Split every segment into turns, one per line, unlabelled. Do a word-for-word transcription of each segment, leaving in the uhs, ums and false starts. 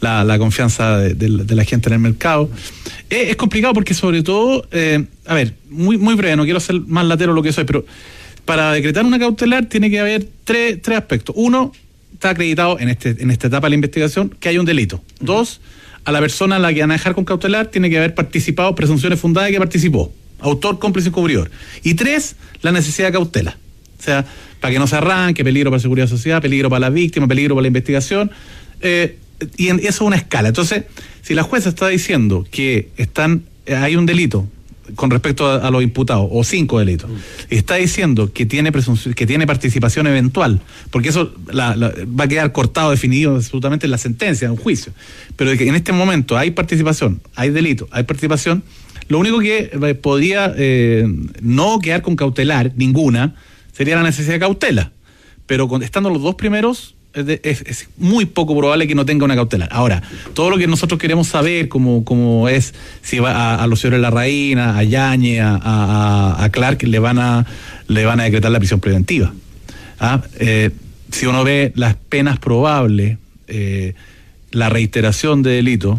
la, la confianza de, de, de la gente en el mercado. Es, es complicado porque sobre todo, eh, a ver, muy, muy breve, no quiero ser más latero lo que soy, pero para decretar una cautelar tiene que haber tres, tres aspectos. Uno, está acreditado en, este, en esta etapa de la investigación que hay un delito. Uh-huh. Dos, a la persona a la que van a dejar con cautelar tiene que haber participado, presunciones fundadas de que participó. Autor, cómplice y encubridor. Y tres, la necesidad de cautela. O sea, para que no se arranque, peligro para la seguridad de la sociedad, peligro para la víctima, peligro para la investigación. Eh, y en, eso es una escala. Entonces, si la jueza está diciendo que están hay un delito con respecto a, a los imputados, o cinco delitos, y está diciendo que tiene presunción, que tiene participación eventual, porque eso la, la, va a quedar cortado, definido absolutamente en la sentencia, en un juicio. Pero de que en este momento hay participación, hay delito, hay participación, lo único que eh, podría eh, no quedar con cautelar, ninguna, sería la necesidad de cautela. Pero con, estando los dos primeros, es, de, es, es muy poco probable que no tenga una cautelar. Ahora, todo lo que nosotros queremos saber, como, como es si va a, a los señores Larraín, a Yáñez, a, a, a Clark, le van a le van a decretar la prisión preventiva. ¿Ah? Eh, si uno ve las penas probables, eh, la reiteración de delito,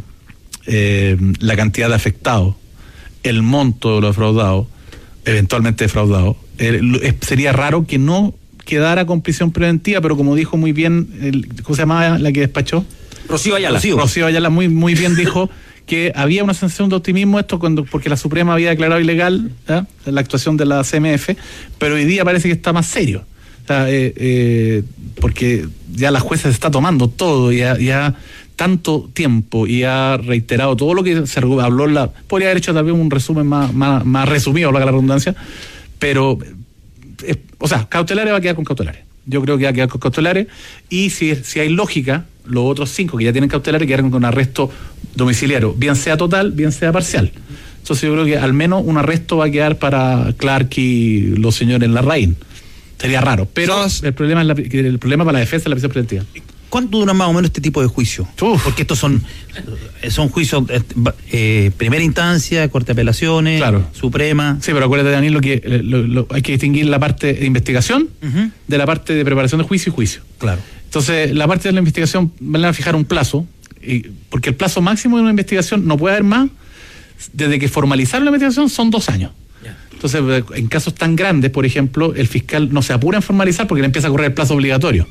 eh, la cantidad de afectados, el monto de lo defraudado, eventualmente defraudado, eh, sería raro que no quedara con prisión preventiva, pero como dijo muy bien, el, ¿cómo se llamaba la que despachó?
Rocío Ayala.
Rocío, Rocío Ayala muy, muy bien dijo que había una sensación de optimismo esto cuando porque la Suprema había declarado ilegal, ¿eh? la actuación de la C M F, pero hoy día parece que está más serio. O sea, eh, eh, porque ya la jueza se está tomando todo, ya, ya tanto tiempo y ha reiterado todo lo que se habló. La, podría haber hecho también un resumen más, más, más resumido, valga la redundancia, pero, eh, o sea, cautelares va a quedar con cautelares. Yo creo que va a quedar con cautelares, y si, si hay lógica, los otros cinco que ya tienen cautelares quedaron con arresto domiciliario, bien sea total, bien sea parcial. Entonces yo creo que al menos un arresto va a quedar para Clark y los señores Larraín. Sería raro, pero el problema, es la, el problema para la defensa es la prisión preventiva.
¿Cuánto dura más o menos este tipo de juicio?
Uf.
Porque estos son son juicios eh, primera instancia, Corte de Apelaciones,
claro.
Suprema.
Sí, pero acuérdate, Daniel, lo que lo, lo, hay que distinguir la parte de investigación uh-huh. de la parte de preparación de juicio y juicio.
Claro.
Entonces, la parte de la investigación van a fijar un plazo, y, porque el plazo máximo de una investigación no puede haber más, desde que formalizaron la investigación son dos años. Yeah. Entonces, en casos tan grandes, por ejemplo, el fiscal no se apura en formalizar porque le empieza a correr el plazo obligatorio.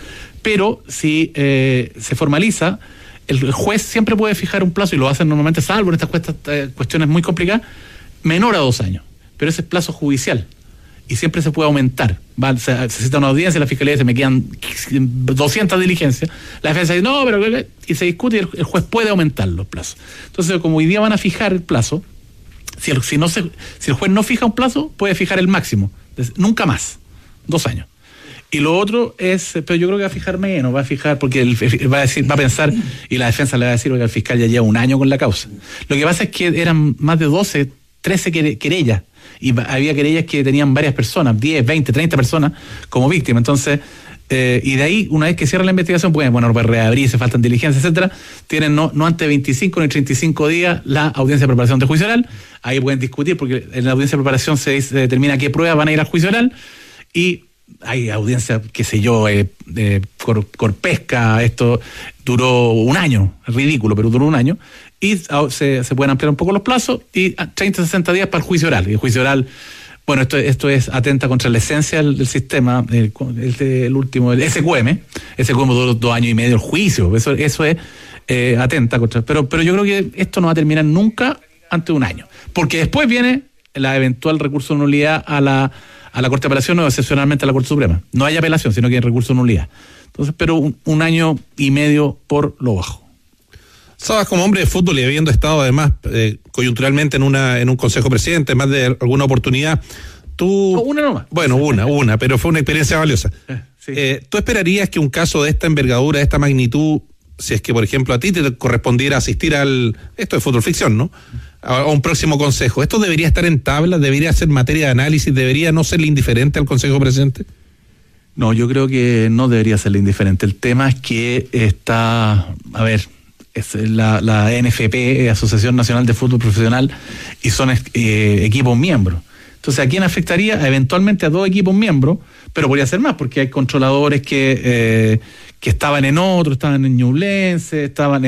Pero si eh, se formaliza, el juez siempre puede fijar un plazo, y lo hacen normalmente, salvo en estas cuestas, cuestiones muy complicadas, menor a dos años. Pero ese es plazo judicial, y siempre se puede aumentar. Va, se, se cita una audiencia, la fiscalía dice, me quedan doscientas diligencias, la defensa dice, no, pero... y se discute, y el, el juez puede aumentar los plazos. Entonces, como hoy día van a fijar el plazo, si el, si no se, si el juez no fija un plazo, puede fijar el máximo. Entonces, nunca más, dos años. Y lo otro es, pero yo creo que va a fijar menos, va a fijar, porque el, va a decir, va a pensar, y la defensa le va a decir, porque el fiscal ya lleva un año con la causa. Lo que pasa es que eran más de doce, trece querellas, y había querellas que tenían varias personas, diez, veinte, treinta personas como víctimas. Entonces, eh, y de ahí, una vez que cierra la investigación, pueden, bueno, pueden reabrirse, faltan diligencias, etcétera, tienen no, no antes de veinticinco ni treinta y cinco días la audiencia de preparación de juicio oral. Ahí pueden discutir, porque en la audiencia de preparación se, se determina qué pruebas van a ir al juicio oral, y hay audiencia, qué sé yo, eh, eh, cor, Corpesca, esto duró un año, es ridículo, pero duró un año, y se, se pueden ampliar un poco los plazos, y treinta, sesenta días para el juicio oral. Y el juicio oral, bueno, esto, esto es atenta contra la esencia del, del sistema, el, el, el último, el S Q M, S Q M duró dos años y medio el juicio, eso, eso es eh, atenta contra, pero, pero yo creo que esto no va a terminar nunca antes de un año, porque después viene la eventual recurso de nulidad a la a la Corte de Apelación o excepcionalmente a la Corte Suprema. No hay apelación, sino que hay recurso de nulidad. Entonces, pero un, un año y medio por lo bajo.
Sabas, como hombre de fútbol y habiendo estado además eh, coyunturalmente en una en un consejo presidente, más de alguna oportunidad, tú...
No, una nomás.
Bueno, una, una, pero fue una experiencia valiosa.
Eh, sí.
eh, ¿Tú esperarías que un caso de esta envergadura, de esta magnitud, si es que, por ejemplo, a ti te correspondiera asistir al... Esto es fútbol ficción, ¿no? A un próximo consejo, ¿esto debería estar en tabla? ¿Debería ser materia de análisis? ¿Debería no serle indiferente al Consejo Presidente?
No, yo creo que no debería serle indiferente. El tema es que está, a ver, es la, la N F P, Asociación Nacional de Fútbol Profesional, y son eh, equipos miembros. Entonces, ¿a quién afectaría? Eventualmente a dos equipos miembros, pero podría ser más, porque hay controladores que, eh, que estaban en otro, estaban en Ñublense, estaban en